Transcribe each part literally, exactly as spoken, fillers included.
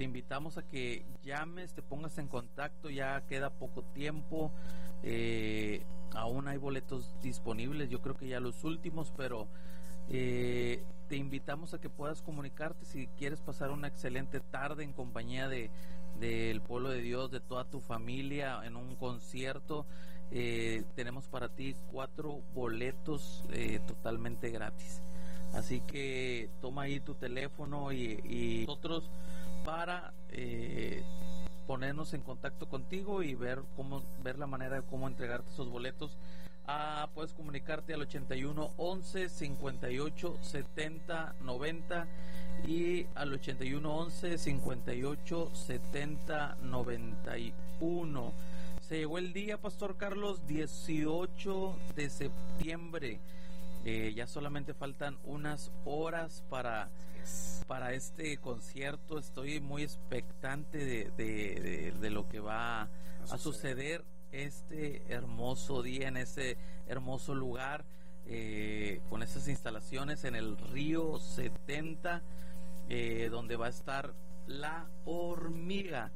te invitamos a que llames, te pongas en contacto, ya queda poco tiempo, eh, aún hay boletos disponibles, yo creo que ya los últimos, pero eh, te invitamos a que puedas comunicarte si quieres pasar una excelente tarde en compañía de del pueblo de Dios, de toda tu familia, en un concierto. Eh, tenemos para ti cuatro boletos eh, totalmente gratis, así que toma ahí tu teléfono y, y nosotros para eh, ponernos en contacto contigo y ver cómo ver la manera de cómo entregarte esos boletos. Ah, puedes comunicarte al ochenta y uno, once, cincuenta y ocho, setenta, noventa y al ochenta y uno, once, cincuenta y ocho, setenta, noventa y uno. Se llegó el día, Pastor Carlos, dieciocho de septiembre. Eh, ya solamente faltan unas horas para, para este concierto. Estoy muy expectante de, de, de, de lo que va a, a suceder este hermoso día en ese hermoso lugar, eh, con esas instalaciones en el Río setenta, eh, donde va a estar La Hormiga.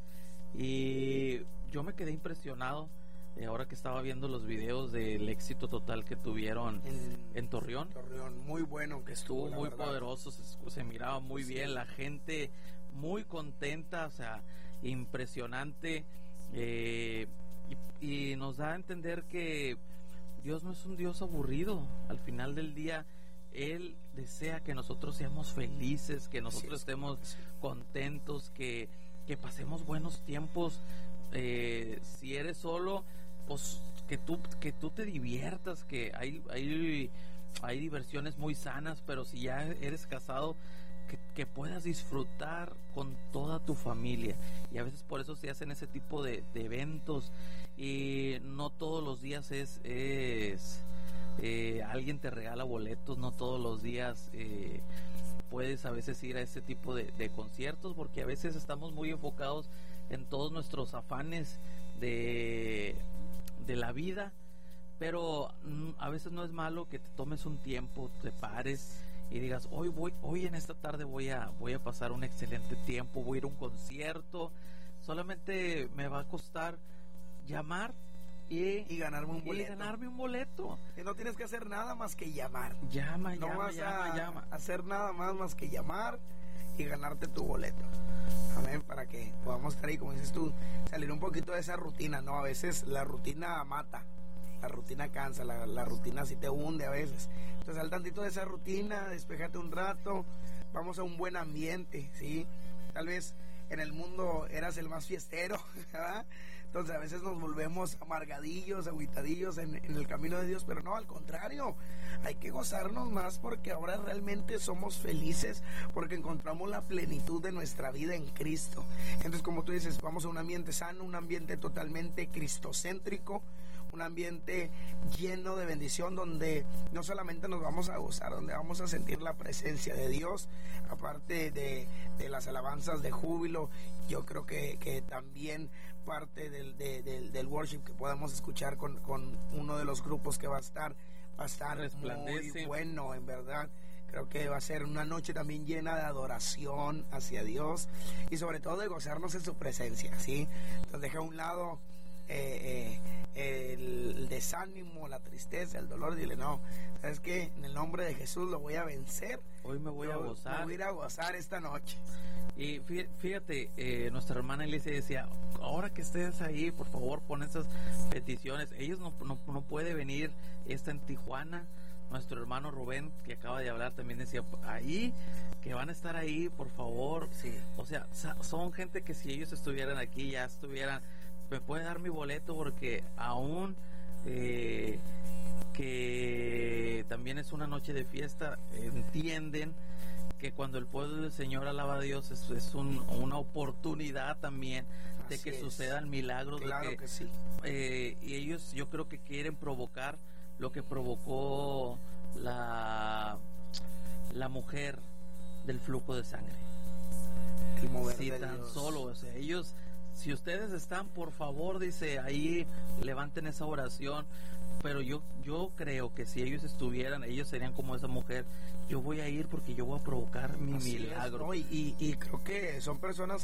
Y yo me quedé impresionado eh, ahora que estaba viendo los videos del éxito total que tuvieron en, en Torreón. Torreón, muy bueno que estuvo, estuvo muy verdad. poderoso, se, se miraba muy sí. bien, la gente muy contenta, o sea, impresionante. Eh, y, y nos da a entender que Dios no es un Dios aburrido. Al final del día Él desea que nosotros seamos felices, que nosotros sí, estemos sí. contentos, que, que pasemos buenos tiempos. Eh, si eres solo, pues que tú, que tú te diviertas, que hay, hay, hay diversiones muy sanas, pero si ya eres casado, Que, que puedas disfrutar con toda tu familia. Y a veces por eso se hacen ese tipo de, de eventos, y no todos los días es, es eh, alguien te regala boletos, no todos los días eh, puedes a veces ir a ese tipo de, de conciertos, porque a veces estamos muy enfocados en todos nuestros afanes de, de la vida, pero mm, a veces no es malo que te tomes un tiempo, te pares y digas, hoy voy, hoy en esta tarde voy a, voy a pasar un excelente tiempo, voy a ir a un concierto, solamente me va a costar llamar y, y ganarme un boleto. Y ganarme un boleto. Y no tienes que hacer nada más que llamar. Llama, no llama, vas llama, a llama. hacer nada más más que llamar y ganarte tu boleto. Amén, para que podamos estar ahí, como dices tú, salir un poquito de esa rutina, ¿no? A veces la rutina mata. La rutina cansa, la, la rutina sí te hunde a veces. Entonces sal tantito de esa rutina, despéjate un rato, vamos a un buen ambiente, ¿sí? Tal vez en el mundo eras el más fiestero, ¿verdad? Entonces a veces nos volvemos amargadillos, agüitadillos en, en el camino de Dios, pero no, al contrario, hay que gozarnos más porque ahora realmente somos felices, porque encontramos la plenitud de nuestra vida en Cristo. Entonces, como tú dices, vamos a un ambiente sano, un ambiente totalmente cristocéntrico, un ambiente lleno de bendición, donde no solamente nos vamos a gozar, donde vamos a sentir la presencia de Dios, aparte de, de las alabanzas de júbilo. Yo creo que, que también parte del, de, del, del worship que podamos escuchar con, con uno de los grupos que va a estar, va a estar muy bueno, en verdad. Creo que va a ser una noche también llena de adoración hacia Dios y sobre todo de gozarnos en su presencia, ¿sí? Entonces deja a un lado Eh, eh, el desánimo, la tristeza, el dolor. Dile, no, ¿sabes qué? En el nombre de Jesús lo voy a vencer. Hoy me voy Yo, a gozar. Me voy a ir a gozar esta noche. Y fíjate, eh, nuestra hermana Alicia decía, ahora que estés ahí, por favor, pon esas peticiones. Ellos no, no, no puede venir, está en Tijuana. Nuestro hermano Rubén, que acaba de hablar, también decía, ahí, que van a estar ahí, por favor. Sí. O sea, son gente que si ellos estuvieran aquí, ya estuvieran, me puede dar mi boleto, porque aún eh, que también es una noche de fiesta, entienden que cuando el pueblo del Señor alaba a Dios es, es un, una oportunidad también de Así que es. sucedan milagros. Claro de que, que sí. Eh, y ellos, yo creo que quieren provocar lo que provocó la, la mujer del flujo de sangre. El mover Si de tan Dios. solo, o sea, ellos, si ustedes están, por favor, dice, ahí levanten esa oración. Pero yo yo creo que si ellos estuvieran, ellos serían como esa mujer. Yo voy a ir porque yo voy a provocar mi Así milagro. es, ¿no? y, y, y creo que son personas